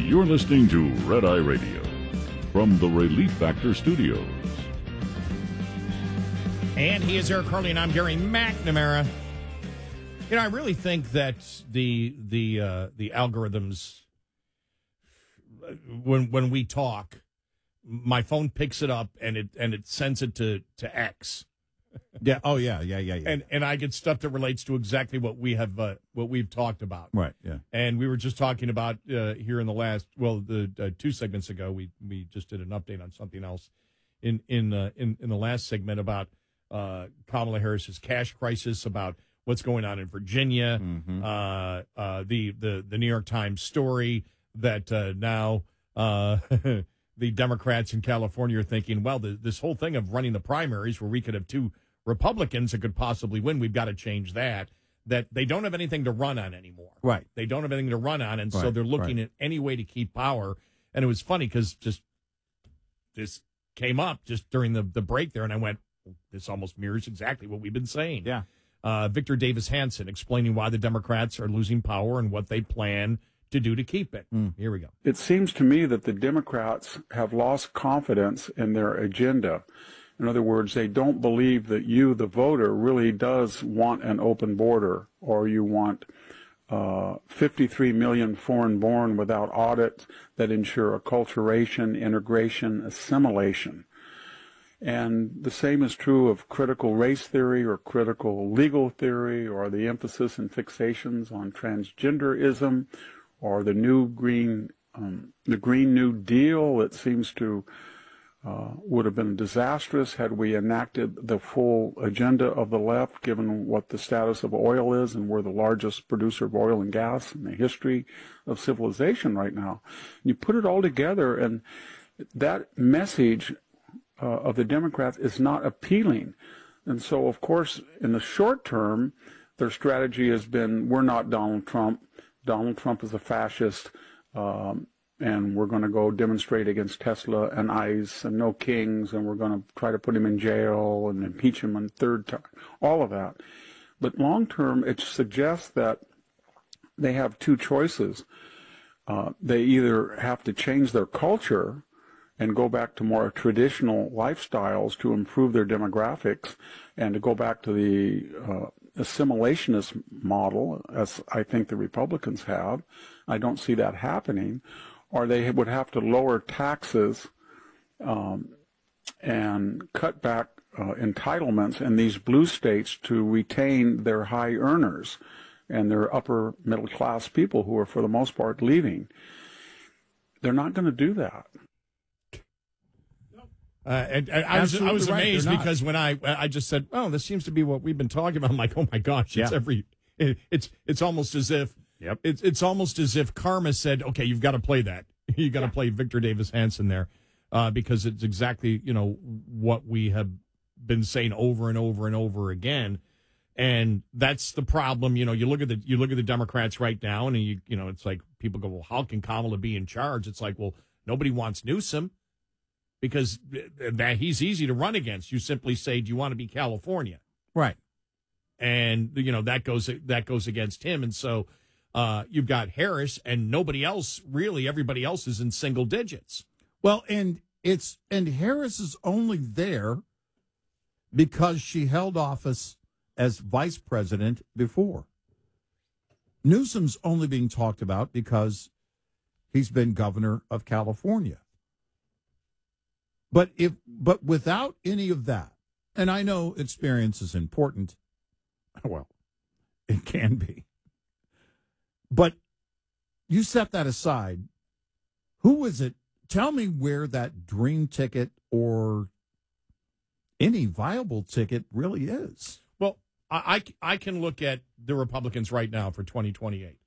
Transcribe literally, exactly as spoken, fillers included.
You're listening to Red Eye Radio from the Relief Factor Studios. And he is Eric Harley, and I'm Gary McNamara. You know, I really think that the the uh, the algorithms, when when we talk, my phone picks it up and it and it sends it to, to X. Yeah. Oh, yeah. Yeah. Yeah. Yeah. And and I get stuff that relates to exactly what we have uh, what we've talked about. Right. Yeah. And we were just talking about uh, here in the last well the uh, two segments ago we we just did an update on something else in in uh, in in the last segment about uh, Kamala Harris's cash crisis, about what's going on in Virginia, mm-hmm. uh, uh, the the the New York Times story that uh, now. Uh, The Democrats in California are thinking, well, the, this whole thing of running the primaries where we could have two Republicans that could possibly win, we've got to change that. That they don't have anything to run on anymore. Right. They don't have anything to run on, and right. so they're looking right. at any way to keep power. And it was funny because just this came up just during the, the break there, and I went, this almost mirrors exactly what we've been saying. Yeah. Uh, Victor Davis Hanson explaining why the Democrats are losing power and what they plan to do to keep it. Mm. Here we go. It seems to me that the Democrats have lost confidence in their agenda. In other words, they don't believe that you, the voter, really does want an open border, or you want uh, fifty-three million foreign-born without audit that ensure acculturation, integration, assimilation. And the same is true of critical race theory or critical legal theory, or the emphasis and fixations on transgenderism, or the new green, um, the Green New Deal that seems to uh, would have been disastrous had we enacted the full agenda of the left, given what the status of oil is, and we're the largest producer of oil and gas in the history of civilization right now. And you put it all together, and that message uh, of the Democrats is not appealing. And so, of course, in the short term, their strategy has been, we're not Donald Trump. Donald Trump is a fascist, um, and we're going to go demonstrate against Tesla and ICE and no kings, and we're going to try to put him in jail and impeach him a third time, all of that. But long term, it suggests that they have two choices. Uh, they either have to change their culture and go back to more traditional lifestyles to improve their demographics, and to go back to the uh, assimilationist model, as I think the Republicans have. I don't see that happening. Or they would have to lower taxes um, and cut back uh, entitlements in these blue states to retain their high earners and their upper middle class people who are, for the most part, leaving. They're not going to do that. Uh, and, and I was I was amazed right, because when I I just said, "Oh, this seems to be what we've been talking about," I'm like, "Oh my gosh, it's yeah. every it, it's it's almost as if yep. it's it's almost as if karma said, okay, you've got to play that, you got to yeah. play Victor Davis Hanson there, uh, because it's exactly you know what we have been saying over and over and over again, and that's the problem. You know, you look at the you look at the Democrats right now, and you you know it's like people go, well, how can Kamala be in charge? It's like, well, nobody wants Newsom. Because that he's easy to run against. You simply say, "Do you want to be California?" Right, and you know that goes that goes against him. And so uh, you've got Harris, and nobody else really. Everybody else is in single digits. Well, and it's and Harris is only there because she held office as vice president before. Newsom's only being talked about because he's been governor of California. But if, but without any of that, and I know experience is important. Well, it can be. But you set that aside. Who is it? Tell me where that dream ticket or any viable ticket really is. Well, I, I, I can look at the Republicans right now for twenty twenty-eight.